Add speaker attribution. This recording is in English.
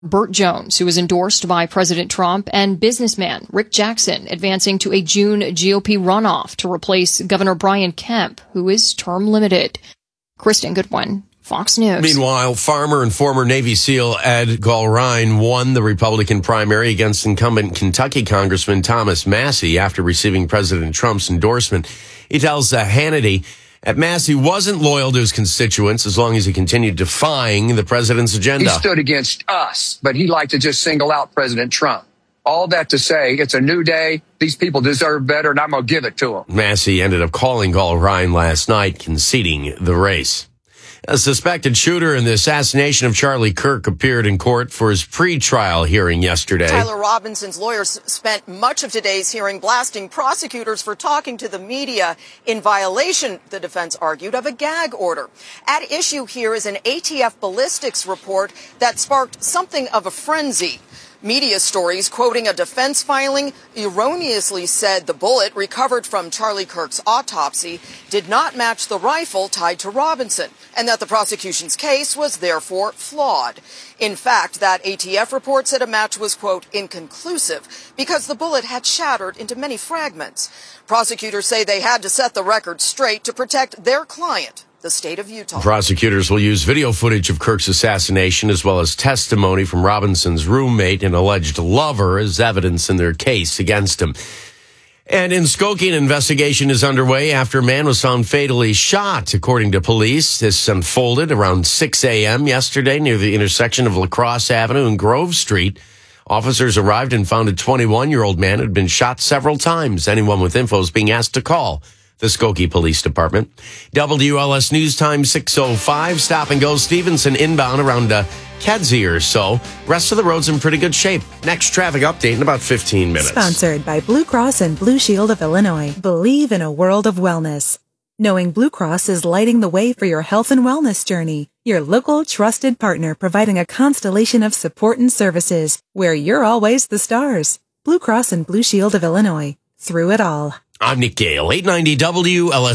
Speaker 1: Burt Jones, who was endorsed by President Trump, and businessman Rick Jackson advancing to a June GOP runoff to replace Governor Brian Kemp, who is term limited. Kristen Goodwin, Fox News.
Speaker 2: Meanwhile, farmer and former Navy SEAL Ed Gulrine won the Republican primary against incumbent Kentucky Congressman Thomas Massie after receiving President Trump's endorsement. He tells Hannity that Massie wasn't loyal to his constituents as long as he continued defying the president's agenda.
Speaker 3: He stood against us, but he liked to just single out President Trump. All that to say, it's a new day. These people deserve better, and I'm going to give it to them.
Speaker 2: Massie ended up calling Gulrine last night, conceding the race. A suspected shooter in the assassination of Charlie Kirk appeared in court for his pre-trial hearing yesterday.
Speaker 4: Tyler Robinson's lawyers spent much of today's hearing blasting prosecutors for talking to the media in violation, the defense argued, of a gag order. At issue here is an ATF ballistics report that sparked something of a frenzy. Media stories quoting a defense filing erroneously said the bullet recovered from Charlie Kirk's autopsy did not match the rifle tied to Robinson, and that the prosecution's case was therefore flawed. In fact, that ATF report said a match was, quote, inconclusive because the bullet had shattered into many fragments. Prosecutors say they had to set the record straight to protect their client, the state of Utah.
Speaker 2: Prosecutors will use video footage of Kirk's assassination as well as testimony from Robinson's roommate and alleged lover as evidence in their case against him. And in Skokie, an investigation is underway after a man was found fatally shot, according to police. This unfolded around 6 a.m. yesterday near the intersection of La Crosse Avenue and Grove Street. Officers arrived and found a 21-year-old man who had been shot several times. Anyone with info is being asked to call the Skokie Police Department. WLS News Time 6:05. Stop and go Stevenson inbound around Kedzie or so. Rest of the road's in pretty good shape. Next traffic update in about 15 minutes.
Speaker 5: Sponsored by Blue Cross and Blue Shield of Illinois. Believe in a world of wellness. Knowing Blue Cross is lighting the way for your health and wellness journey. Your local trusted partner providing a constellation of support and services where you're always the stars. Blue Cross and Blue Shield of Illinois. Through it all.
Speaker 2: I'm Nick Gale, 890 WLS.